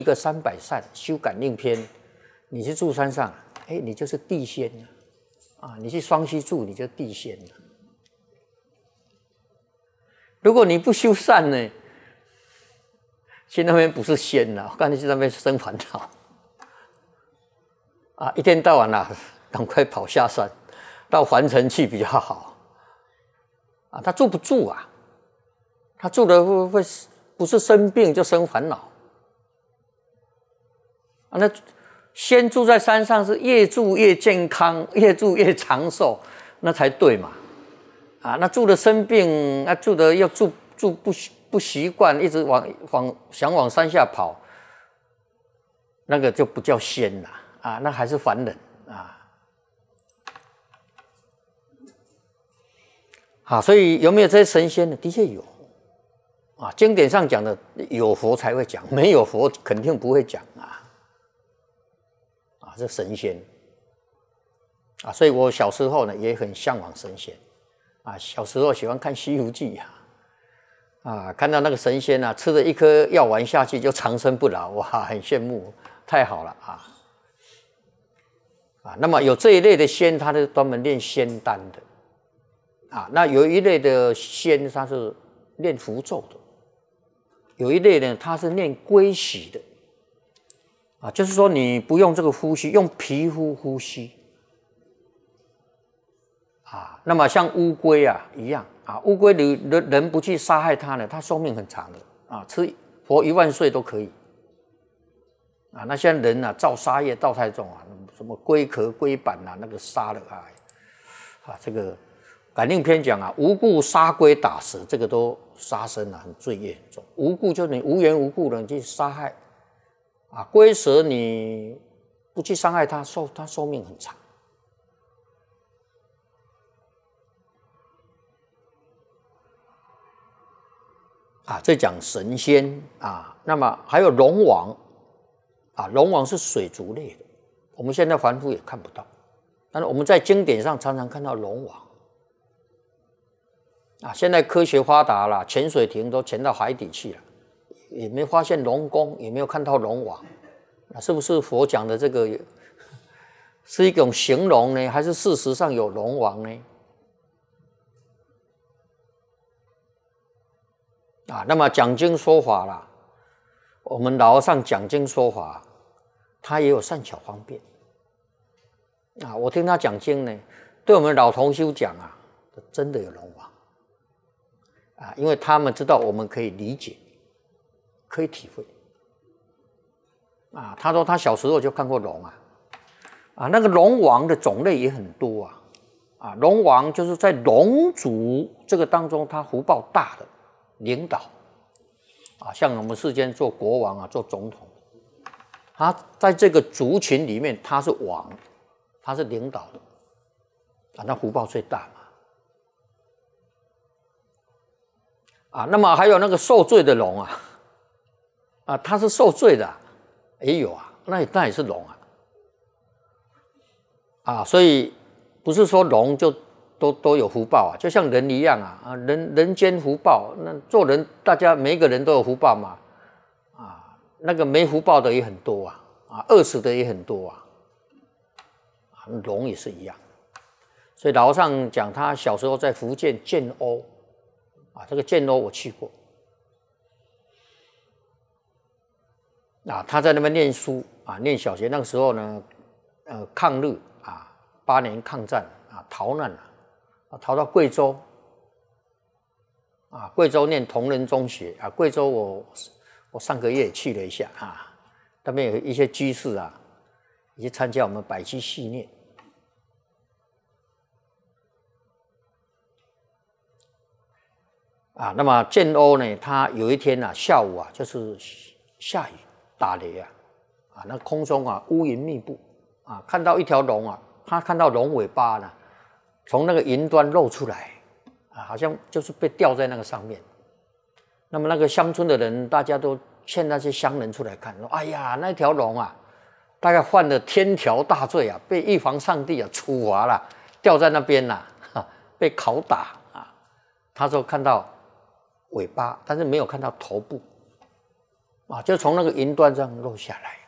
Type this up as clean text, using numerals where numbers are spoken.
一个300善修感应篇，你去住山上，你就是地仙啊！你去双溪住，你就地仙了。如果你不修善呢，去那边不是仙了，我看你去那边生烦恼啊！一天到晚赶快跑下山，到凡尘去比较好啊！他住不住啊？他住的会不是生病就生烦恼。那先住在山上是越住越健康，越住越长寿，那才对嘛。那住的生病，住的又住不习惯，一直想往山下跑，那个就不叫仙了那还是凡人所以有没有这些神仙呢？的确有经典上讲的有佛才会讲，没有佛肯定不会讲这神仙所以我小时候呢也很向往神仙小时候喜欢看《西游记》看到那个神仙吃了一颗药丸下去就长生不老，哇，很羡慕，太好了那么有这一类的仙，他是专门练仙丹的那有一类的仙，他是练符咒的，有一类呢，他是练龟息的。就是说你不用这个呼吸，用皮肤呼吸那么像乌龟一样乌龟人不去杀害它呢，它寿命很长的吃活1万岁都可以那现在人造杀业造太重什么龟壳龟板那个杀了这个感应篇讲无故杀龟打死，这个都杀生很罪业很重。无故就是你无缘无故的去杀害龟蛇，你不去伤害它，它寿命很长这讲神仙那么还有龙王龙王是水族类的，我们现在凡夫也看不到，但是我们在经典上常常看到龙王现在科学发达了，潜水艇都潜到海底去了，也没发现龙宫，也没有看到龙王，是不是佛讲的这个是一种形容呢，还是事实上有龙王呢？那么讲经说法啦，我们老和尚讲经说法，他也有善巧方便我听他讲经呢，对我们老同修讲真的有龙王因为他们知道我们可以理解，可以体会他说他小时候就看过龙那个龙王的种类也很多龙王就是在龙族这个当中，他福报大的领导像我们世间做国王做总统，他在这个族群里面他是王，他是领导的那福报最大嘛那么还有那个受罪的龙他是受罪的也有那也是龙所以不是说龙就都有福报就像人一样人间福报，那做人大家每一个人都有福报嘛那个没福报的也很多饿死的也很多龙也是一样。所以老和尚讲他小时候在福建建瓯这个建瓯我去过他在那边念书念小学，那个时候呢抗日8年抗战逃难逃到贵州贵州念同仁中学贵州我上个月也去了一下那边有一些居士也去参加我们百期系念那么建瓯呢，他有一天下午就是下雨打雷那空中乌云密布看到一条龙他看到龙尾巴呢从那个云端露出来好像就是被吊在那个上面。那么那个乡村的人大家都劝那些乡人出来看，说哎呀，那条龙大概犯了天条大罪被玉皇上帝处罚了，吊在那边被拷打他说看到尾巴，但是没有看到头部啊，就从那个云端上落下来。